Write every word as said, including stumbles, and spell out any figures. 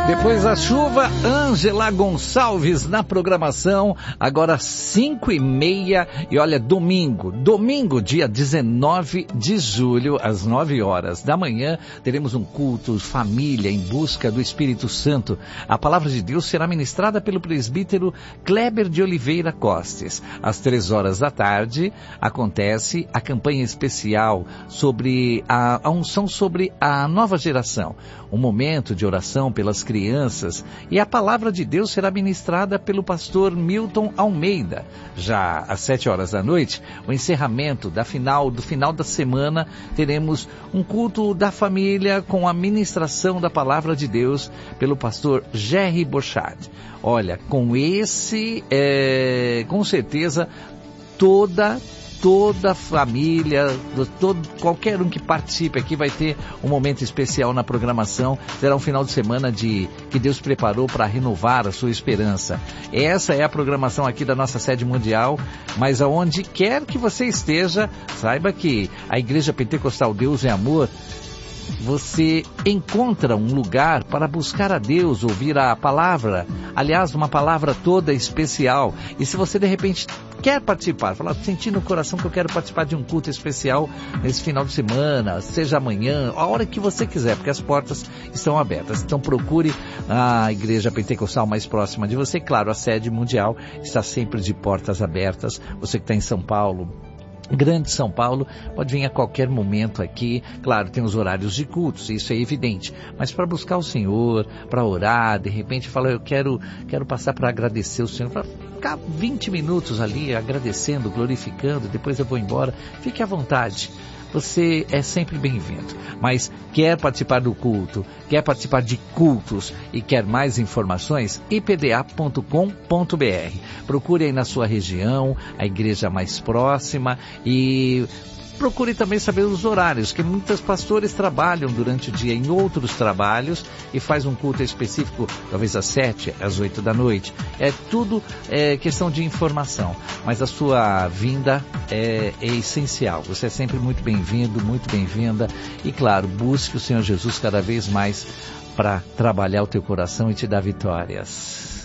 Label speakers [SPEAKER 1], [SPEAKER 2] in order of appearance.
[SPEAKER 1] Depois da chuva, Ângela Gonçalves na programação, agora cinco e meia, e olha, domingo, domingo, dia dezenove de julho, às nove horas da manhã, teremos um culto família em busca do Espírito Santo. A palavra de Deus será ministrada pelo presbítero Kleber de Oliveira Costes. Às três horas da tarde, acontece a campanha especial sobre a, a unção sobre a nova geração. Um momento de oração pelas crianças, e a palavra de Deus será ministrada pelo pastor Milton Almeida. Já às sete horas da noite, o encerramento da final, do final da semana, teremos um culto da família com a ministração da palavra de Deus pelo pastor Jerry Borchardt. Olha, com esse, é, com certeza, toda Toda a família, todo, qualquer um que participe aqui vai ter um momento especial na programação. Será um final de semana de, que Deus preparou para renovar a sua esperança. Essa é a programação aqui da nossa sede mundial, mas aonde quer que você esteja, saiba que a Igreja Pentecostal Deus é Amor, você encontra um lugar para buscar a Deus, ouvir a palavra, aliás, uma palavra toda especial. E se você de repente quer participar, falar, senti no coração que eu quero participar de um culto especial nesse final de semana, seja amanhã, a hora que você quiser, porque as portas estão abertas. Então procure a Igreja Pentecostal mais próxima de você. Claro, a sede mundial está sempre de portas abertas. Você que está em São Paulo, Grande São Paulo, pode vir a qualquer momento aqui. Claro, tem os horários de cultos, isso é evidente, mas para buscar o Senhor, para orar, de repente fala, eu quero, quero passar para agradecer o Senhor, para ficar vinte minutos ali agradecendo, glorificando, depois eu vou embora. Fique à vontade, você é sempre bem-vindo. Mas quer participar do culto, quer participar de cultos e quer mais informações? i p d a ponto com ponto b r. Procure aí na sua região a igreja mais próxima e procure também saber os horários, que muitos pastores trabalham durante o dia em outros trabalhos e faz um culto específico, talvez às sete, às oito da noite. É tudo é, questão de informação, mas a sua vinda é, é essencial. Você é sempre muito bem-vindo, muito bem-vinda. E claro, busque o Senhor Jesus cada vez mais para trabalhar o teu coração e te dar vitórias.